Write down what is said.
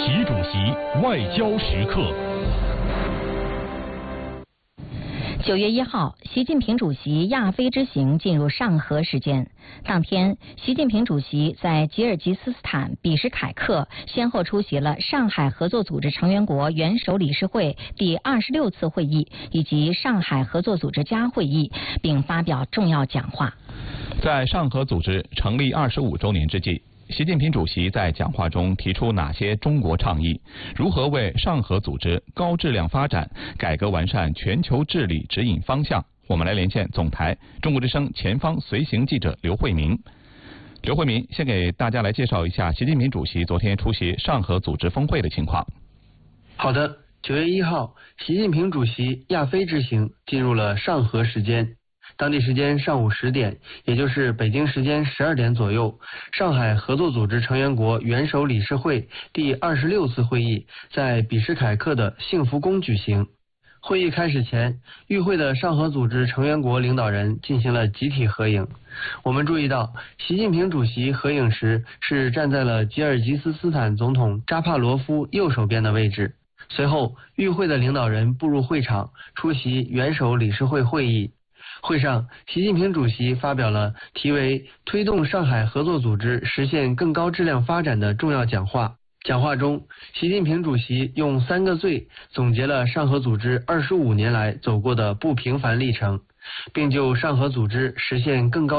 习主席外交时刻。 9月1号，习近平主席亚非之行进入上合时间。当天，习近平主席在吉尔吉斯斯坦比什凯克先后出席了上海合作组织成员国元首理事会第26次会议以及上海合作组织加会议，并发表重要讲话。 在上合组织成立25周年之际，习近平主席在讲话中提出哪些中国倡议？如何为上合组织高质量发展、改革完善全球治理指引方向？我们来连线总台中国之声前方随行记者刘慧明。刘慧明，先给大家来介绍一下习近平主席昨天出席上合组织峰会的情况。 好的，9月1号，习近平主席亚非之行进入了上合时间。当地时间上午10点，也就是北京时间12点左右，上海合作组织成员国元首理事会第26次会议在比什凯克的幸福宫举行。会议开始前，与会的上合组织成员国领导人进行了集体合影。我们注意到，习近平主席合影时是站在了吉尔吉斯斯坦总统扎帕罗夫右手边的位置。随后，与会的领导人步入会场，出席元首理事会会议。会上，习近平主席发表了题为“推动上海合作组织实现更高质量发展”的重要讲话。讲话中，习近平主席用3个最总结了上合组织25年来走过的不平凡历程，并就上合组织实现更高